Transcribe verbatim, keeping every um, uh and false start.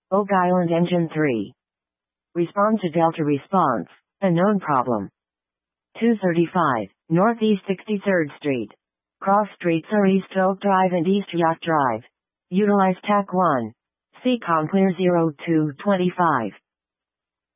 Oak Island Engine three. Respond to Delta response. A known problem. two thirty-five, Northeast sixty-third Street. Cross streets are East Oak Drive and East Yacht Drive. Utilize T A C one. C COM clear zero two twenty-five.